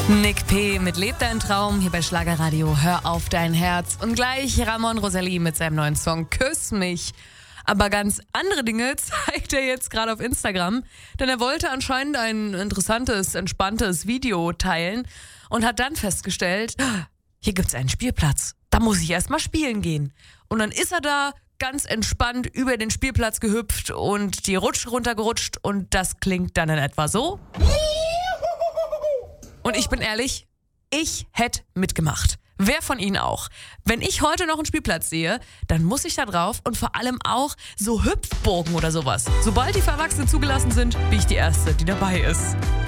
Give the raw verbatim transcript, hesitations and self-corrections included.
Nick P. mit Leb dein Traum hier bei Schlagerradio. Hör auf dein Herz. Und gleich Ramon Rosalie mit seinem neuen Song Küss mich. Aber ganz andere Dinge zeigt er jetzt gerade auf Instagram. Denn er wollte anscheinend ein interessantes, entspanntes Video teilen und hat dann festgestellt, hier gibt's einen Spielplatz. Da muss ich erst mal spielen gehen. Und dann ist er da ganz entspannt über den Spielplatz gehüpft und die Rutsche runtergerutscht. Und das klingt dann in etwa so. Und ich bin ehrlich, ich hätte mitgemacht. Wer von Ihnen auch? Wenn ich heute noch einen Spielplatz sehe, dann muss ich da drauf und vor allem auch so Hüpfburgen oder sowas. Sobald die für Erwachsene zugelassen sind, bin ich die Erste, die dabei ist.